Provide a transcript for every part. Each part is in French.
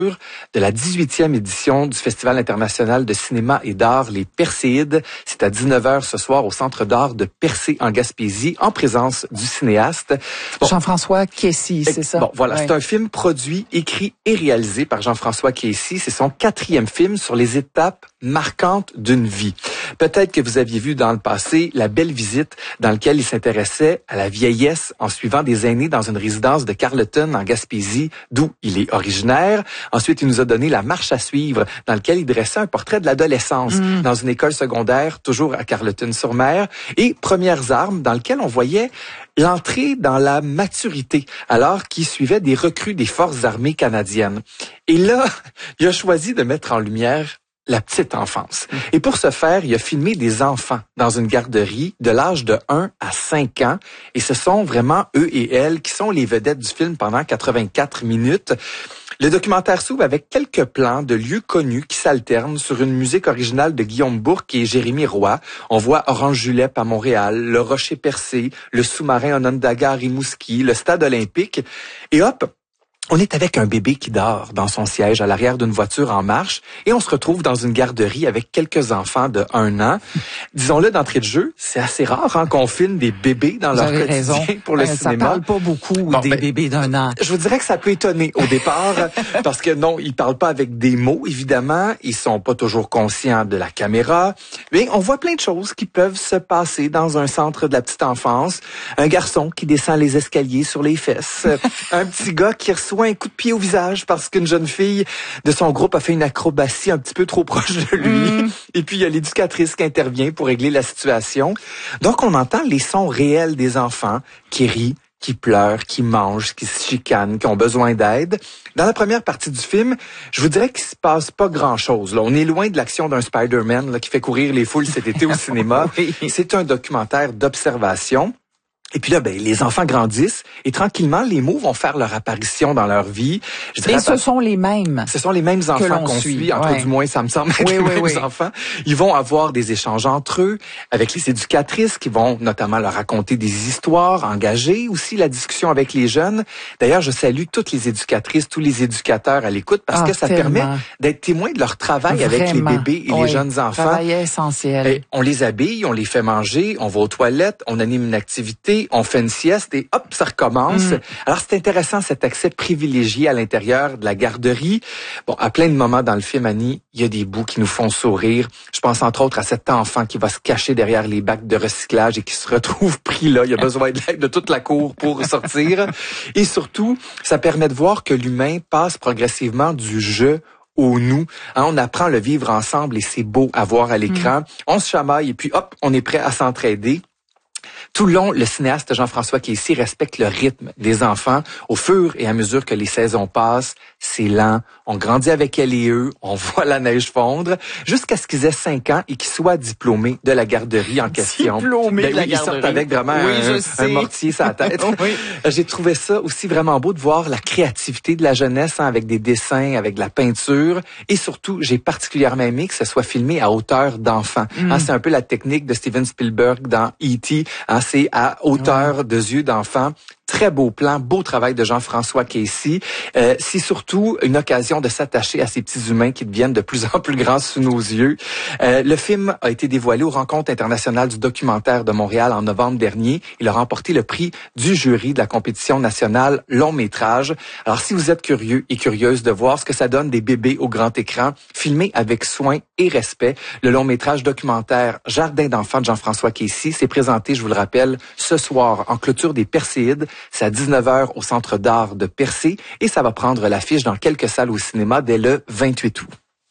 de la 18e édition du Festival international de cinéma et d'art Les Perséides. C'est à 19h ce soir au Centre d'art de Percé en Gaspésie, en présence du cinéaste. Jean-François Quessy, c'est ça? Bon, voilà, c'est un film produit, écrit et réalisé par Jean-François Quessy. C'est son 4e film sur les étapes marquantes d'une vie. Peut-être que vous aviez vu dans le passé La Belle Visite, dans lequel il s'intéressait à la vieillesse en suivant des aînés dans une résidence de Carleton en Gaspésie, d'où il est originaire. Ensuite, il nous a donné La Marche à suivre, dans lequel il dressait un portrait de l'adolescence dans une école secondaire, toujours à Carleton-sur-Mer. Et Premières armes, dans lequel on voyait l'entrée dans la maturité, alors qu'il suivait des recrues des forces armées canadiennes. Et là, il a choisi de mettre en lumière la petite enfance. Et pour ce faire, il a filmé des enfants dans une garderie de l'âge de 1 à 5 ans. Et ce sont vraiment eux et elles qui sont les vedettes du film pendant 84 minutes. Le documentaire s'ouvre avec quelques plans de lieux connus qui s'alternent sur une musique originale de Guillaume Bourque et Jérémy Roy. On voit Orange Julep à Montréal, le Rocher Percé, le sous-marin Onondaga à Rimouski, le Stade olympique. Et hop, on est avec un bébé qui dort dans son siège à l'arrière d'une voiture en marche et on se retrouve dans une garderie avec quelques enfants de 1 an. Disons-le d'entrée de jeu, c'est assez rare qu'on filme des bébés dans leur quotidien pour le cinéma. Ça parle pas beaucoup des bébés d'1 an. Je vous dirais que ça peut étonner au départ parce que non, ils parlent pas avec des mots évidemment, ils sont pas toujours conscients de la caméra. Mais on voit plein de choses qui peuvent se passer dans un centre de la petite enfance. Un garçon qui descend les escaliers sur les fesses, un petit gars qui reçoit un coup de pied au visage parce qu'une jeune fille de son groupe a fait une acrobatie un petit peu trop proche de lui. Et puis, il y a l'éducatrice qui intervient pour régler la situation. Donc, on entend les sons réels des enfants qui rient, qui pleurent, qui mangent, qui se chicanent, qui ont besoin d'aide. Dans la première partie du film, je vous dirais qu'il se passe pas grand-chose. Là, on est loin de l'action d'un Spider-Man là, qui fait courir les foules cet été au cinéma. Oui. C'est un documentaire d'observation. Et puis là, les enfants grandissent et tranquillement, les mots vont faire leur apparition dans leur vie. Et ce sont les mêmes. Ce sont les mêmes enfants qu'on suit. En tout cas, du moins, ça me semble être les mêmes enfants. Ils vont avoir des échanges entre eux avec les éducatrices qui vont notamment leur raconter des histoires, engager aussi la discussion avec les jeunes. D'ailleurs, je salue toutes les éducatrices, tous les éducateurs à l'écoute parce que ça permet d'être témoin de leur travail avec les bébés et les jeunes enfants. Travail essentiel. Et on les habille, on les fait manger, on va aux toilettes, on anime une activité, on fait une sieste et hop, ça recommence. Alors, c'est intéressant cet accès privilégié à l'intérieur de la garderie. Bon, à plein de moments dans le film, Annie, il y a des bouts qui nous font sourire. Je pense entre autres à cet enfant qui va se cacher derrière les bacs de recyclage et qui se retrouve pris là. Il a besoin de l'aide de toute la cour pour sortir. Et surtout, ça permet de voir que l'humain passe progressivement du je au nous. On apprend à le vivre ensemble et c'est beau à voir à l'écran. On se chamaille et puis hop, on est prêt à s'entraider. Tout le long, le cinéaste Jean-François Quessy respecte le rythme des enfants. Au fur et à mesure que les saisons passent, c'est lent. On grandit avec elle et eux. On voit la neige fondre jusqu'à ce qu'ils aient 5 ans et qu'ils soient diplômés de la garderie en question. Diplômés de la garderie. Ils sortent avec vraiment un mortier sur la tête. J'ai trouvé ça aussi vraiment beau de voir la créativité de la jeunesse avec des dessins, avec de la peinture. Et surtout, j'ai particulièrement aimé que ce soit filmé à hauteur d'enfant. C'est un peu la technique de Steven Spielberg dans E.T. C'est à hauteur de yeux d'enfant. Très beau plan, beau travail de Jean-François Quessy. C'est surtout une occasion de s'attacher à ces petits humains qui deviennent de plus en plus grands sous nos yeux. Le film a été dévoilé aux Rencontres internationales du documentaire de Montréal en novembre dernier. Il a remporté le prix du jury de la compétition nationale long métrage. Alors, si vous êtes curieux et curieuse de voir ce que ça donne des bébés au grand écran, filmé avec soin et respect, le long métrage documentaire Jardin d'enfants de Jean-François Quessy s'est présenté, je vous le rappelle, ce soir en clôture des Perséides. C'est à 19h au Centre d'art de Percé et ça va prendre l'affiche dans quelques salles au cinéma dès le 28 août.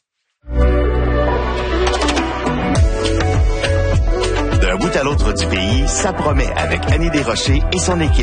D'un bout à l'autre du pays, ça promet avec Annie Desrochers et son équipe.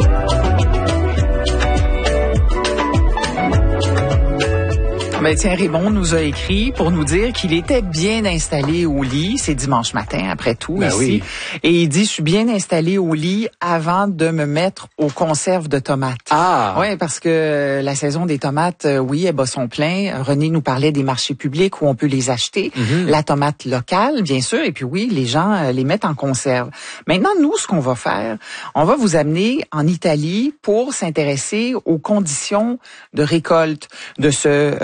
Ben tiens, Raymond nous a écrit pour nous dire qu'il était bien installé au lit. C'est dimanche matin, après tout, ici. Oui. Et il dit, je suis bien installé au lit avant de me mettre aux conserves de tomates. Ah! Oui, parce que la saison des tomates, oui, elle bat son plein. René nous parlait des marchés publics où on peut les acheter. La tomate locale, bien sûr. Et puis oui, les gens les mettent en conserve. Maintenant, nous, ce qu'on va faire, on va vous amener en Italie pour s'intéresser aux conditions de récolte de ce